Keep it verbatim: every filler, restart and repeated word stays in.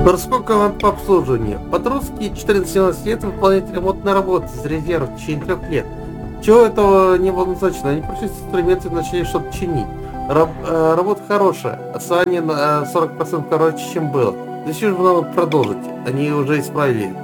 Сколько вам по обслуживанию? Подростки четырнадцать-семнадцать лет выполняют ремонтные работы из резерва в течение трех лет. Чего этого не было назначено? Они пришли с инструменты и начали что-то чинить. Раб, э, работа хорошая, отставание на сорок процентов короче, чем было. Зачем же надо продолжить? Они уже исправили.